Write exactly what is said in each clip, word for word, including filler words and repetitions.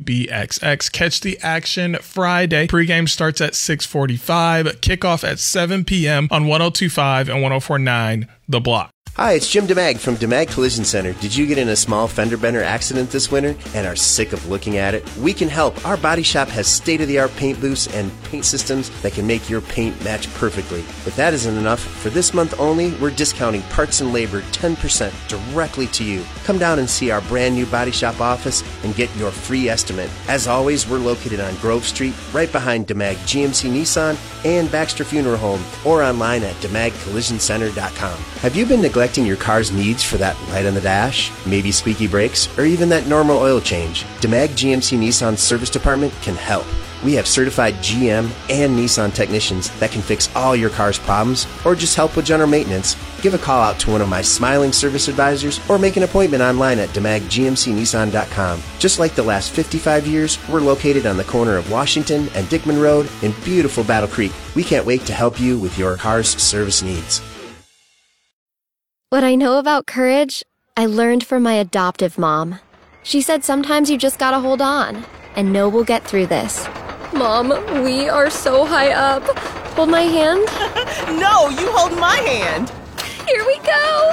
B X X. Catch the action Friday. Pregame starts at six forty-five. Kickoff at seven p.m. on one oh two point five and one oh four point nine The Block. Hi, it's Jim DeMag from DeMag Collision Center. Did you get in a small fender bender accident this winter and are sick of looking at it? We can help. Our body shop has state-of-the-art paint booths and paint systems that can make your paint match perfectly. If that isn't enough, for this month only, we're discounting parts and labor ten percent directly to you. Come down and see our brand new body shop office and get your free estimate. As always, we're located on Grove Street, right behind DeMag G M C Nissan and Baxter Funeral Home, or online at demag collision center dot com. Have you been neglecting your car's needs for that light on the dash, maybe squeaky brakes, or even that normal oil change? DeMag G M C Nissan Service Department can help. We have certified G M and Nissan technicians that can fix all your car's problems or just help with general maintenance. Give a call out to one of my smiling service advisors or make an appointment online at demag g m c nissan dot com. Just like the last fifty-five years, we're located on the corner of Washington and Dickman Road in beautiful Battle Creek. We can't wait to help you with your car's service needs. What I know about courage, I learned from my adoptive mom. She said sometimes you just gotta hold on and know we'll get through this. Mom, we are so high up. Hold my hand. No, you hold my hand. Here we go.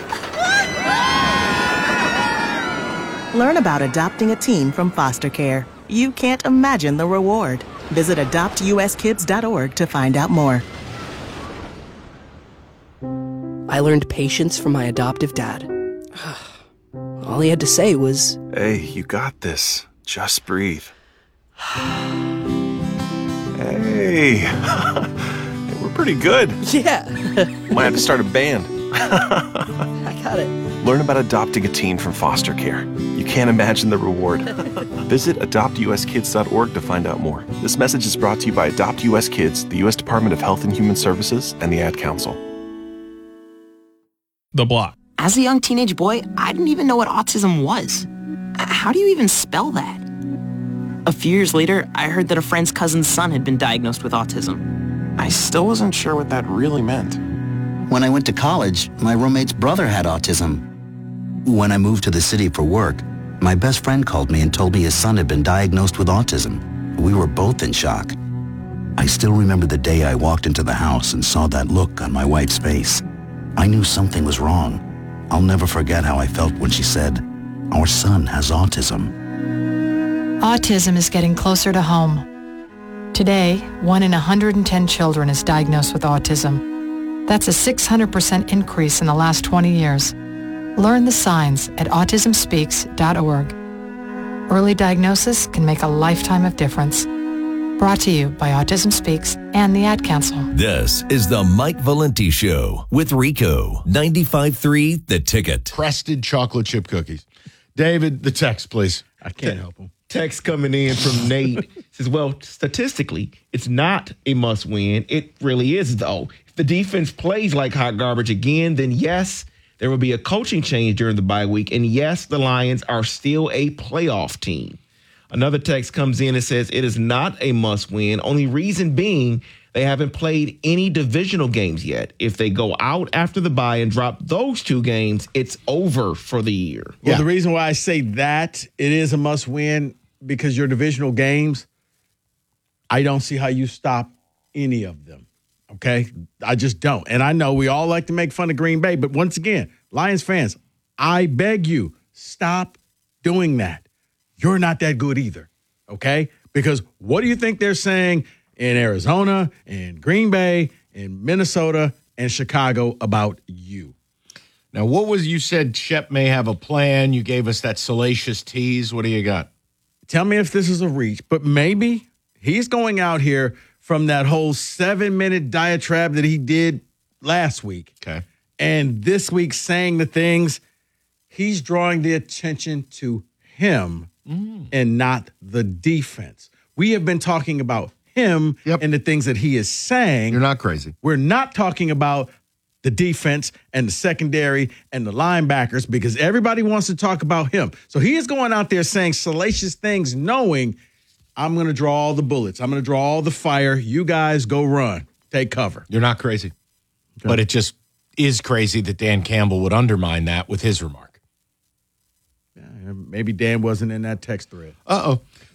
Learn about adopting a teen from foster care. You can't imagine the reward. Visit adopt u s kids dot org to find out more. I learned patience from my adoptive dad. All he had to say was, "Hey, you got this. Just breathe." Hey, we're pretty good. Yeah. Might have to start a band. I got it. Learn about adopting a teen from foster care. You can't imagine the reward. Visit adopt u s kids dot org to find out more. This message is brought to you by Adopt U S Kids, the U S Department of Health and Human Services, and the Ad Council. The Block. As a young teenage boy, I didn't even know what autism was. How do you even spell that? A few years later, I heard that a friend's cousin's son had been diagnosed with autism. I still wasn't sure what that really meant. When I went to college, my roommate's brother had autism. When I moved to the city for work, my best friend called me and told me his son had been diagnosed with autism. We were both in shock. I still remember the day I walked into the house and saw that look on my wife's face. I knew something was wrong. I'll never forget how I felt when she said, "Our son has autism." Autism is getting closer to home. Today, one in one hundred ten children is diagnosed with autism. That's a six hundred percent increase in the last twenty years. Learn the signs at autism speaks dot org. Early diagnosis can make a lifetime of difference. Brought to you by Autism Speaks and the Ad Council. This is the Mike Valenti Show with Rico, ninety-five point three The Ticket. Crested chocolate chip cookies. David, the text, please. I can't help him. Text coming in from Nate says, well, statistically, it's not a must win. It really is, though. If the defense plays like hot garbage again, then yes, there will be a coaching change during the bye week. And yes, the Lions are still a playoff team. Another text comes in and says it is not a must win. Only reason being they haven't played any divisional games yet. If they go out after the bye and drop those two games, it's over for the year. Well, Yeah. the reason why I say that it is a must win because your divisional games, I don't see how you stop any of them. Okay? I just don't. And I know we all like to make fun of Green Bay, but once again, Lions fans, I beg you, stop doing that. You're not that good either, okay? Because what do you think they're saying in Arizona, in Green Bay, in Minnesota, and Chicago about you? Now, what was you said Shep may have a plan. You gave us that salacious tease. What do you got? Tell me if this is a reach, but maybe he's going out here from that whole seven-minute diatribe that he did last week. Okay. And this week saying the things, he's drawing the attention to him mm. and not the defense. We have been talking about him yep. and the things that he is saying. You're not crazy. We're not talking about the defense and the secondary and the linebackers because everybody wants to talk about him. So he is going out there saying salacious things knowing I'm going to draw all the bullets. I'm going to draw all the fire. You guys go run. Take cover. You're not crazy. Okay. But it just is crazy that Dan Campbell would undermine that with his remark. Yeah, maybe Dan wasn't in that text thread. Uh-oh.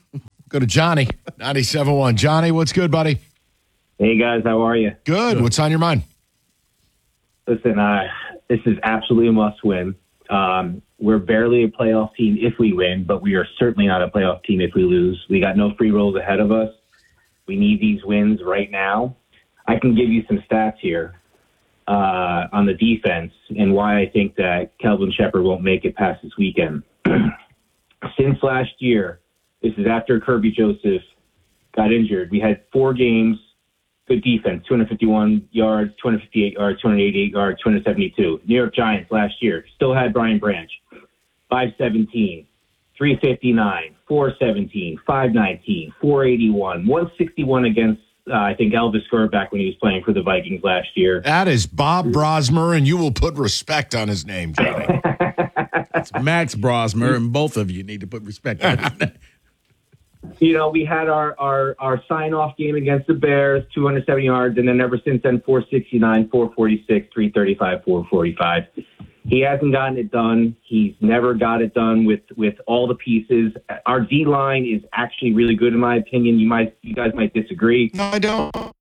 Go to Johnny, ninety-seven point one. Johnny, what's good, buddy? Hey, guys. How are you? Good. good. What's on your mind? Listen, uh, this is absolutely a must-win. Um, we're barely a playoff team if we win, but we are certainly not a playoff team if we lose. We got no free rolls ahead of us. We need these wins right now. I can give you some stats here uh, on the defense and why I think that Kelvin Sheppard won't make it past this weekend. Since last year, this is after Kirby Joseph got injured, we had four games, good defense, two hundred fifty-one yards, two hundred fifty-eight yards, two hundred eighty-eight yards, two hundred seventy-two. New York Giants last year still had Brian Branch, five seventeen, three fifty-nine, four seventeen, five nineteen, four eighty-one, one sixty-one against, uh, I think, Elvis Skerback when he was playing for the Vikings last year. That is Bob Brosmer, and you will put respect on his name, Johnny. It's Max Brosmer, and both of you need to put respect on his name. You know, we had our, our, our sign-off game against the Bears, two hundred seventy yards, and then ever since then, four sixty-nine, four forty-six, three thirty-five, four forty-five. He hasn't gotten it done. He's never got it done with, with all the pieces. Our D-line is actually really good, in my opinion. You might, you guys might disagree. No, I don't.